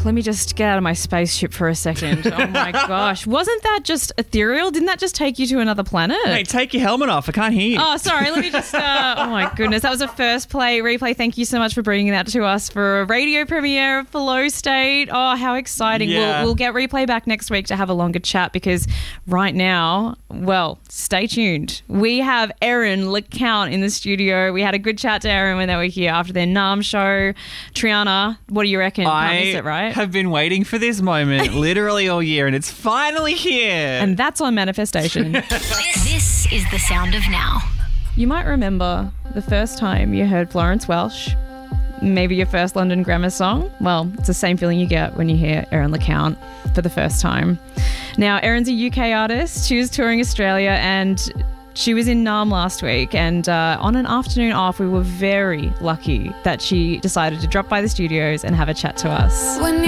let me just get out of my spaceship for a second. Oh my gosh. Wasn't that just ethereal? Didn't that just take you to another planet? Hey, take your helmet off. I can't hear you. Oh, sorry. Let me just... oh, my goodness. That was a first replay. Thank you so much for bringing that to us for a radio premiere of Flow State. Oh, how exciting. Yeah. We'll get replay back next week to have a longer chat because right now, well, stay tuned. We have Erin LeCount in the studio. We had a good chat to Erin when they were here after their NARM show. Triana, what do you reckon? Can't miss it, right? Have been waiting for this moment literally all year, and it's finally here. And that's on Manifestation. This is the sound of now. You might remember the first time you heard Florence Welsh, maybe your first London Grammar song. Well, it's the same feeling you get when you hear Erin LeCount for the first time. Now, Erin's a UK artist. She was touring Australia and she was in NARM last week, and on an afternoon off, we were very lucky that she decided to drop by the studios and have a chat to us.